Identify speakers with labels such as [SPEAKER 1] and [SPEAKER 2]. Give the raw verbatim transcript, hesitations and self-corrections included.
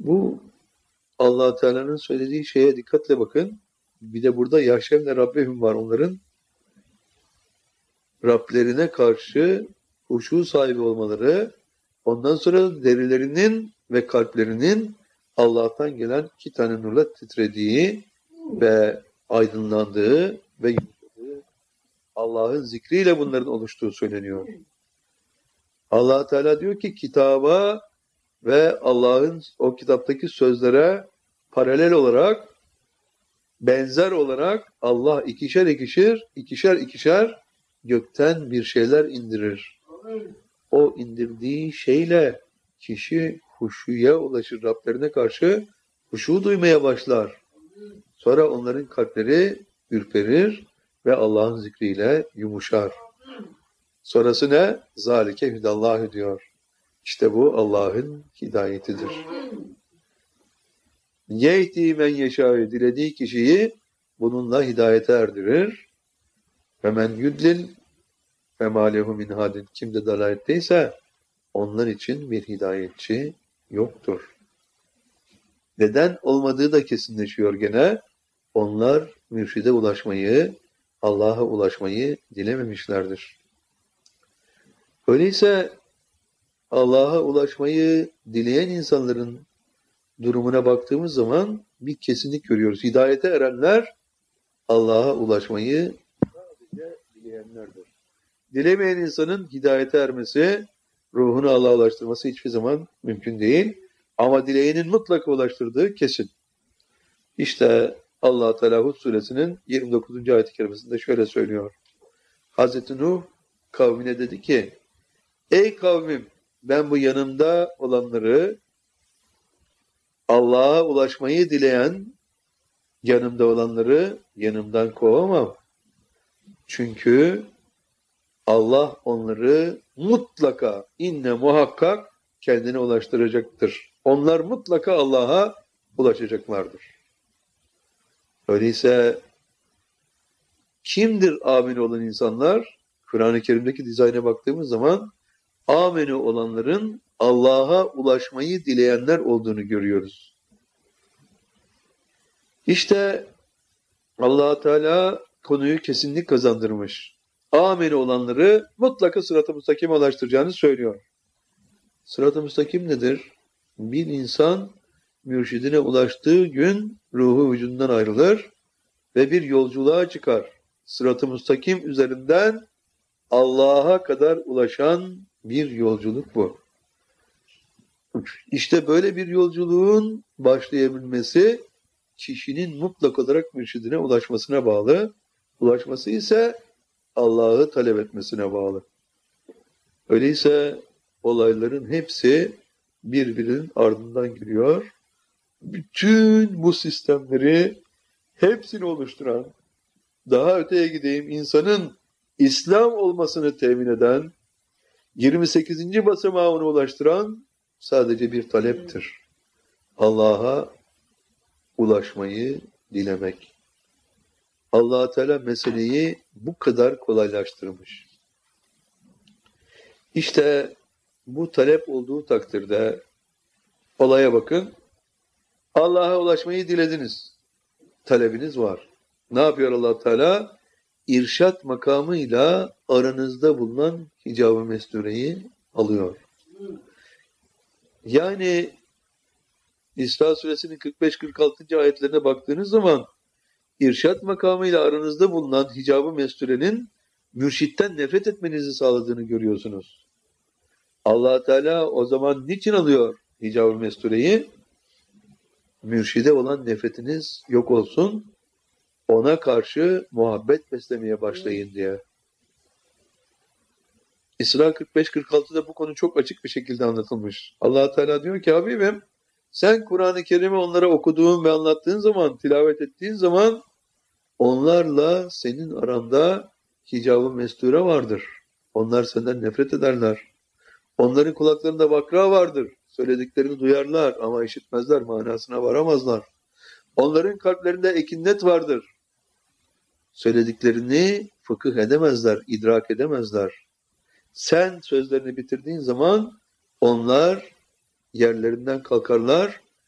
[SPEAKER 1] Bu Allah Teala'nın söylediği şeye dikkatle bakın. Bir de burada Yahşevne Rabbehum var onların. Rablerine karşı huşu sahibi olmaları, ondan sonra derilerinin ve kalplerinin Allah'tan gelen iki tane nurla titrediği ve aydınlandığı ve yumuşadığı, Allah'ın zikriyle bunların oluştuğu söyleniyor. Allah Teala diyor ki kitaba ve Allah'ın o kitaptaki sözlere paralel olarak, benzer olarak Allah ikişer ikişer, ikişer ikişer gökten bir şeyler indirir. O indirdiği şeyle kişi huşuya ulaşır. Rablerine karşı huşu duymaya başlar. Sonra onların kalpleri ürperir ve Allah'ın zikriyle yumuşar. Sonrası ne? Zalike hüdallâhu diyor. İşte bu Allah'ın hidayetidir. Yehdi men yeşâ'ü dilediği kişiyi bununla hidayete erdirir. Ve men yudlil فَمَا لَهُ مِنْ هَادٍ Kim de dalaletteyse onlar için bir hidayetçi yoktur. Neden olmadığı da kesinleşiyor gene. Onlar mürşide ulaşmayı, Allah'a ulaşmayı dilememişlerdir. Öyleyse Allah'a ulaşmayı dileyen insanların durumuna baktığımız zaman bir kesinlik görüyoruz. Hidayete erenler Allah'a ulaşmayı sadece dileyenlerdir. Dilemeyen insanın hidayete ermesi, ruhunu Allah'a ulaştırması hiçbir zaman mümkün değil. Ama dileyenin mutlaka ulaştırdığı kesin. İşte Allah Teala Hud suresinin yirmi dokuzuncu ayet-i kerimesinde şöyle söylüyor. Hazreti Nuh kavmine dedi ki, ey kavmim ben bu yanımda olanları Allah'a ulaşmayı dileyen yanımda olanları yanımdan kovamam. Çünkü Allah onları mutlaka, inne muhakkak kendine ulaştıracaktır. Onlar mutlaka Allah'a ulaşacaklardır. Öyleyse kimdir amine olan insanlar? Kur'an-ı Kerim'deki dizayna baktığımız zaman amine olanların Allah'a ulaşmayı dileyenler olduğunu görüyoruz. İşte Allah Teala konuyu kesinlik kazandırmış. Amine olanları mutlaka sırat-ı müstakime ulaştıracağını söylüyor. Sırat-ı müstakim nedir? Bir insan mürşidine ulaştığı gün ruhu vücudundan ayrılır ve bir yolculuğa çıkar. Sırat-ı müstakim üzerinden Allah'a kadar ulaşan bir yolculuk bu. İşte böyle bir yolculuğun başlayabilmesi kişinin mutlak olarak mürşidine ulaşmasına bağlı. Ulaşması ise Allah'ı talep etmesine bağlı. Öyleyse olayların hepsi birbirinin ardından giriyor. Bütün bu sistemleri hepsini oluşturan, daha öteye gideyim, insanın İslam olmasını temin eden, yirmi sekizinci basamağına ulaştıran sadece bir taleptir. Allah'a ulaşmayı dilemek. Allah Teala meseleyi bu kadar kolaylaştırmış. İşte bu talep olduğu takdirde olaya bakın. Allah'a ulaşmayı dilediniz. Talebiniz var. Ne yapıyor Allah Teala? İrşat makamıyla aranızda bulunan hicab-ı mestureyi alıyor. Yani İsra suresinin kırk beş kırk altıncı ayetlerine baktığınız zaman irşat makamıyla aranızda bulunan hicab-ı mesturenin mürşitten nefret etmenizi sağladığını görüyorsunuz. Allah Teala o zaman niçin alıyor hicab-ı mestureyi? Mürşide olan nefretiniz yok olsun, ona karşı muhabbet beslemeye başlayın diye. İsra kırk beş kırk altıda bu konu çok açık bir şekilde anlatılmış. Allah Teala diyor ki Habibim, sen Kur'an-ı Kerim'i onlara okuduğun ve anlattığın zaman, tilavet ettiğin zaman onlarla senin aranda hicab-ı mesture vardır. Onlar senden nefret ederler. Onların kulaklarında vakra vardır. Söylediklerini duyarlar ama işitmezler, manasına varamazlar. Onların kalplerinde ekinnet vardır. Söylediklerini fıkıh edemezler, idrak edemezler. Sen sözlerini bitirdiğin zaman onlar yerlerinden kalkarlar